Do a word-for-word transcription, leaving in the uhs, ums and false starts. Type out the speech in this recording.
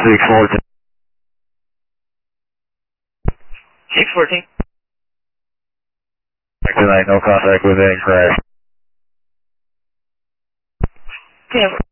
six fourteen. six fourteen. Tonight, no contact with any crash. ten